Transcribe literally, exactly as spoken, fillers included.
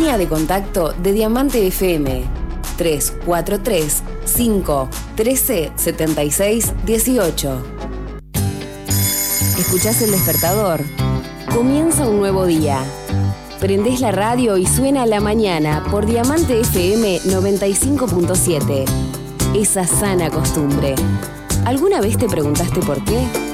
línea de contacto de Diamante F M, tres cuatro tres, cinco, uno tres, siete seis uno ocho. ¿Escuchás el despertador? Comienza un nuevo día. Prendés la radio y suena a la mañana por Diamante F M noventa y cinco punto siete. Esa sana costumbre. ¿Alguna vez te preguntaste por qué?